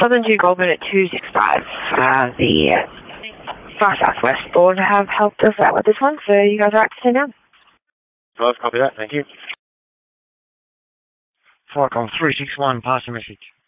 Southern 2 Goulburn at 265. The Far Southwest Board have helped us out with this one, so you guys are right to stay down. Copy that, thank you. Falcon 361, pass a message.